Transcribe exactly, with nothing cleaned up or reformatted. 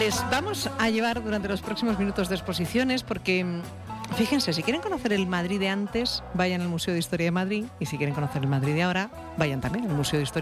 Les vamos a llevar durante los próximos minutos de exposiciones porque, fíjense, si quieren conocer el Madrid de antes, vayan al Museo de Historia de Madrid, y si quieren conocer el Madrid de ahora, vayan también al Museo de Historia